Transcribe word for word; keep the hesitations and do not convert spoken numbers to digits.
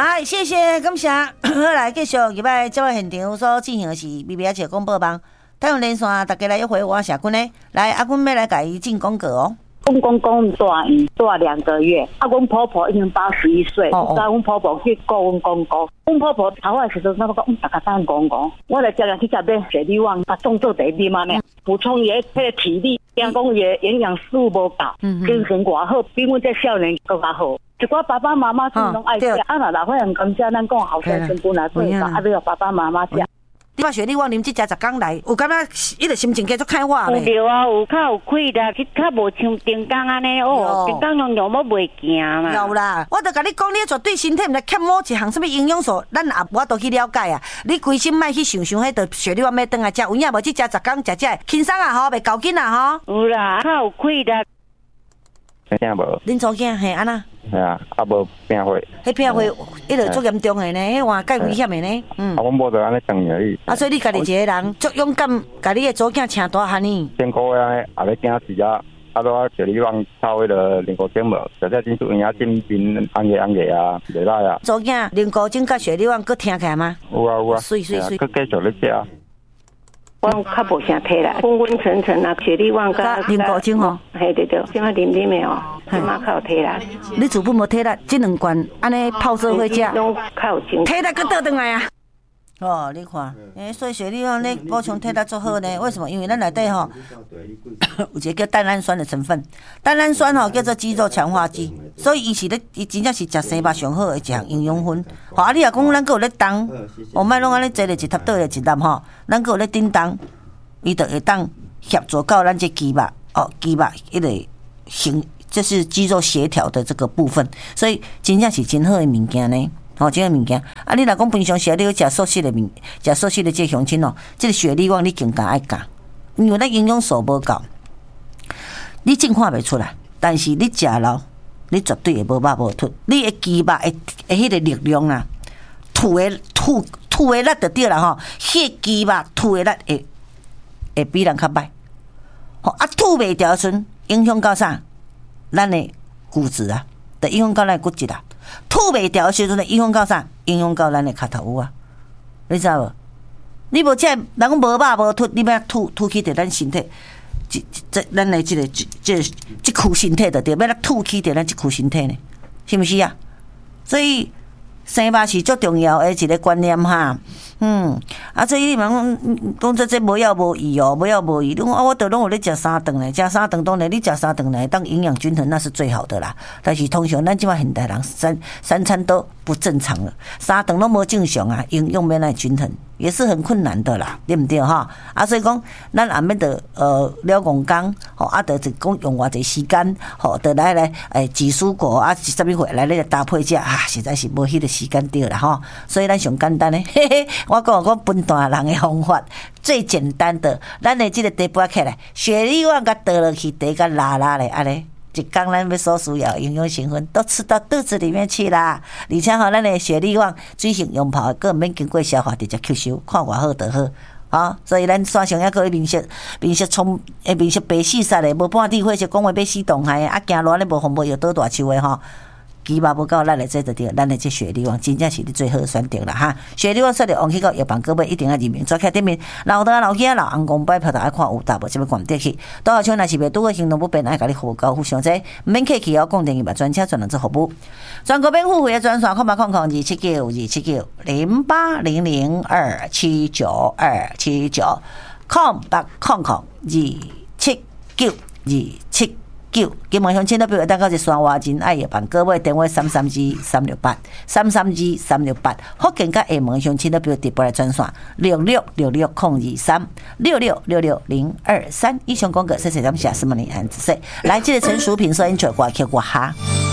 哎，谢谢，感谢。来继续，入摆节目现场所进行的是 B B S 广播网，太阳连线，大家来一回我社君呢。来，阿君要来给伊进广告哦。 公公公大姨大两个月，啊，阮婆婆已经八十一岁，我甲阮婆婆去告阮公公，阮婆婆头个时阵，我讲，嗯，大家等公公，我来叫人去食买雪梨旺，把动作第一嘛呢，补充伊迄个体力，讲讲伊营养素无够，精神偌好，比阮这少年更加好。一寡爸爸妈妈是拢爱食，啊，若老岁人感谢咱讲后生成本来做法，啊，要爸爸妈妈食。 你把雪莉旺啉这食十天来，有感觉伊个心情继续开化咧？ 有啊，有较有气啦，去较无像顶工安尼哦，顶工用用要袂行嘛。 有啦，我著甲你讲，你绝对身体毋知欠某一项什么营养素，咱也我都去了解啊。你规心莫去想想，迄个雪莉旺要转来食，有影无？去食十天食食轻松啊吼，袂够紧啊吼。有啦，较有气啦。 听无？ 恁祖囝嘿安那？ 系啊，啊无病火。 迄病火，迄个足严重的呢，迄话介危险的呢。嗯。 啊，我无得安尼等而已。 啊，所以你家己一个人足勇敢，家你的祖囝请大汉呢。 辛苦安尼，啊咧惊死啊！啊，都啊叫你往抄迄个灵果精无，实在真属营养精面红个红个啊，袂歹啊。 祖囝灵果精甲雪莉旺佫听起来吗？ 有啊有啊。 水水水。 佫继续咧食啊。 我较无啥体啦，昏昏沉沉啊，雪莉旺甲灵果精吼， 嘿对对，即马啉啉的哦，即马较有体力。 你主妇无体力，这两罐安尼泡做伙食， 拢较有精， 体力佫倒转来啊！哦，你看，诶，所以雪莉旺咧补充体力做好呢？为什么？因为咱内底吼有一个叫蛋氨酸的成分，蛋氨酸吼叫做肌肉强化剂，所以伊是咧，伊真正是食生肉上好的一项营养分。好，啊，你若讲咱佫有咧动，我莫拢安尼坐咧一塌倒咧一粒吼，咱佫有咧叮当，伊就会当协助到咱这肌肉哦，肌肉迄个形，这是肌肉协调的这个部分，所以真正是真好的物件呢。吼、哦，这个物件，啊，你若讲平常时你要食素食的物，食素食的这乡亲哦，这个雪莉旺你更加爱加，因为咱营养素无够，你净看袂出来，但是你食了，你绝对会无肉无凸，你的肌肉会会迄个力量啊，吐的吐吐的力就对啦吼，迄个肌肉吐的力会会比人较歹，吼啊吐袂掉时阵影响到啥？咱的骨质啊，就影响到咱的骨质啊。吐袂掉的时阵，影响到啥？影响到咱的脚头啊！你知无？你无这人讲无肉无吐，你要吐吐起伫咱身体，这这咱的这个这这这躯身体就对，要来吐起伫咱这躯身体呢，是不是啊？所以生肉是最重要的一个观念哈。嗯，啊，所以你讲讲这这无药无益哦，无药无益。你讲啊，我都拢有咧食三顿咧，食三顿当然你食三顿来当营养均衡那是最好的啦。但是通常咱即摆现代人三三餐都不正常了，三顿拢无正常啊，营养要来均衡也是很困难的啦，对不对哈？啊，所以讲咱暗暝的呃了工工，吼啊，得是讲用偌济时间，吼得来来诶，紫苏果啊，是啥物货来咧搭配食啊，实在是无迄个时间对啦吼。所以咱上简单诶，嘿嘿，我讲讲分大人的方法，最简单的，咱的这个茶杯起来，雪莉旺甲倒落去，茶甲拉拉咧，安尼。一天咱要所需要营养成分都吃到肚子里面去啦，而且吼，咱的雪莉旺水性用泡，个免经过消化直接吸收，看偌好就好。啊，所以咱山上还个面色面色葱诶，面色白死煞诶，无半滴火，是讲话要死冻害啊，行路咧无风无药倒大树诶吼。鸡肉无够，咱来做就对，咱来这雪莉旺真正是你最好的选择啦哈！雪莉旺说的往去到药房各位一定要认明，抓起店面老大老兄老翁公摆票头爱看有大无，这边逛得去。到时候若是袂拄个行动不便，爱甲你服务交互相济，毋免客气哦，讲电话专车专人做服务。全国免付费的专线，空八空空二七九二七九零八零零二七九二七九，空八空空二七九二七。九，金门乡亲都比如大概是山外人爱药房，各位电话三三二三六八三三二三六八，福建甲厦门乡亲都比如直播来专线六六六六空二三六六六六零二三。以上广告谢谢咱们下什么你安子说，来这个陈淑萍说因做歌曲歌哈。